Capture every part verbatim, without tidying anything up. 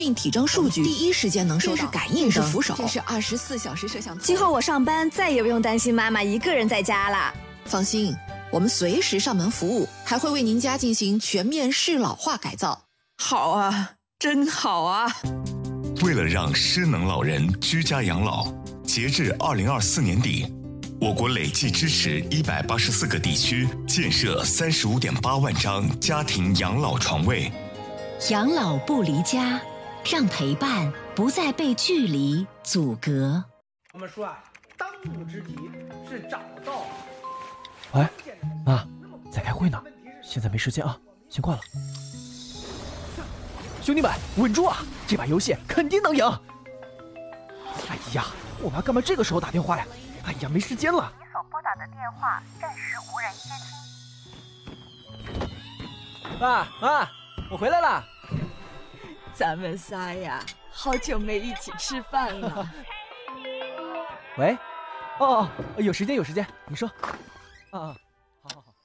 并体征数据第一时间能收到，这是感应是扶手，这是二十四小时摄像头。 今后我上班再也不用担心妈妈一个人在家了。 放心，我们随时上门服务，还会为您家进行全面适老化改造。 好啊，真好啊！ 为了让失能老人居家养老，截至二零二四年底，我国累计支持一百八十四个地区建设三十五点八万张家庭养老床位。 养老不离家，让陪伴不再被距离阻隔。 我们说啊，当务之急是找到。 喂，妈，在开会呢，现在没时间啊，先挂了。兄弟们，稳住啊！这把游戏肯定能赢！哎呀，我妈干嘛这个时候打电话呀？哎呀，没时间了。 你所拨打的电话暂时无人接听。 爸妈，我回来了。 咱们仨呀，好久没一起吃饭了。 喂，哦哦，有时间有时间，你说。啊啊，好好好。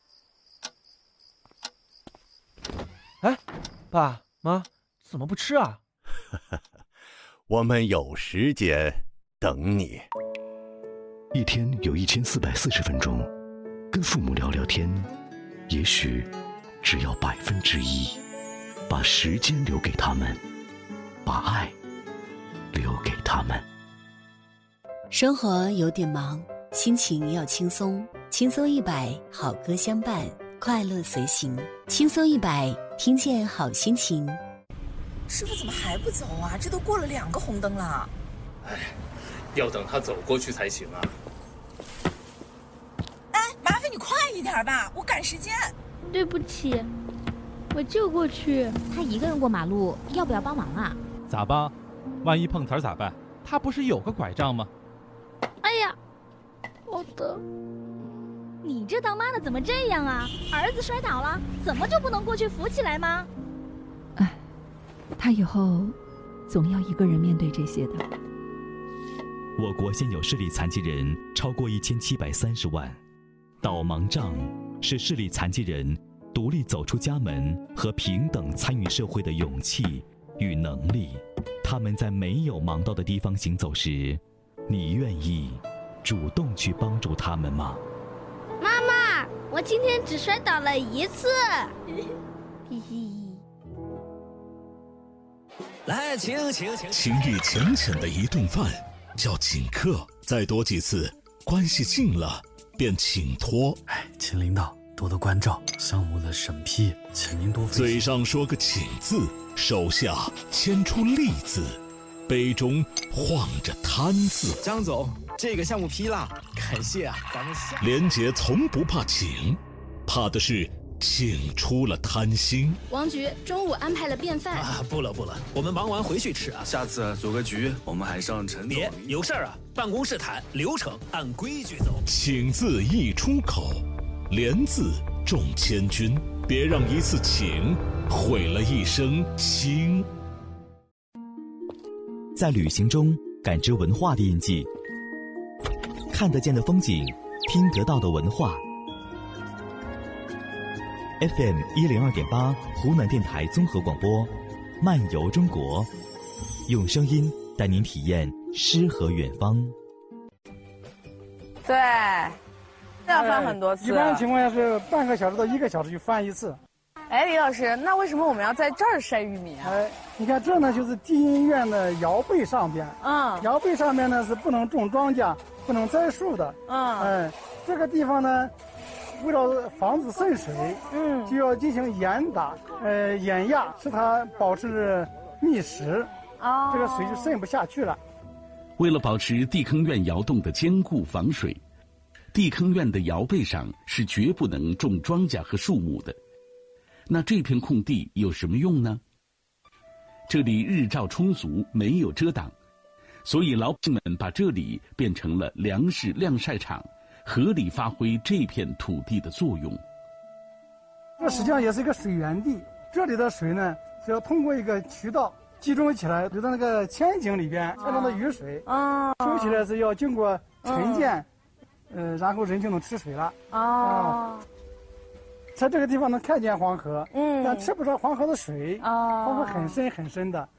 哎，爸妈。怎么不吃啊？ 我们有时间等你。 一天有一千四百四十分钟，跟父母聊聊天，也许只要百分之一。把时间留给他们，把爱留给他们。 生活有点忙，心情要轻松，轻松一百，好歌相伴，快乐随行。轻松一百，听见好心情。 师傅怎么还不走啊？这都过了两个红灯了。 哎，要等他走过去才行啊。 哎，麻烦你快一点吧，我赶时间。 对不起，我就过去。 他一个人过马路，要不要帮忙啊？ 咋帮？万一碰瓷儿咋办？他不是有个拐杖吗？ 哎呀，好的。 你这当妈的怎么这样啊？儿子摔倒了，怎么就不能过去扶起来吗？ 哎。他以后总要一个人面对这些的。 我国现有视力残疾人超过一千七百三十万，导盲杖是视力残疾人独立走出家门和平等参与社会的勇气与能力。他们在没有盲道的地方行走时，你愿意主动去帮助他们吗？ 妈妈，我今天只摔倒了一次。嘿嘿。 来，请请请。 情谊浅浅的一顿饭叫请客，再多几次，关系近了便请托。 哎，请领导多多关照，项目的审批，请您多费心。 嘴上说个请字，手下牵出利字，杯中晃着贪字。 张总，这个项目批了，感谢啊，咱们下。 连杰从不怕请，怕的是请出了贪心。 王局中午安排了便饭啊，不了不了，我们忙完回去吃啊。 下次组个局，我们还上陈总。 别有事儿啊，办公室谈，流程按规矩走。 请字一出口，连字重千钧，别让一次请毁了一生情。 在旅行中感知文化的印记，看得见的风景，听得到的文化。F M 一零二点八，湖南电台综合广播，漫游中国，用声音带您体验诗和远方。 对，要翻很多次。 一般情况下是半个小时到一个小时就翻一次。 哎，李老师，那为什么我们要在这儿晒玉米啊？ 哎，你看这呢就是地音院的窑背上边， 嗯， 窑背上面呢是不能种庄稼、不能栽树的， 嗯， 哎，这个地方呢。为了防止渗水， 嗯， 就要进行严打，呃，严压，使它保持密实， 哦， 这个水就渗不下去了。 为了保持地坑院窑洞的坚固防水，地坑院的窑背上是绝不能种庄稼和树木的。那这片空地有什么用呢？这里日照充足，没有遮挡，所以老百姓们把这里变成了粮食晾晒场。合理发挥这片土地的作用。 这实际上也是一个水源地，这里的水呢是要通过一个渠道集中起来，流到那个千井里边，千中的雨水， 啊， 收起来是要经过沉淀，嗯、呃，然后人就能吃水了。 哦、 啊，在这个地方能看见黄河， 嗯， 但吃不着黄河的水， 哦， 黄河很深很深的。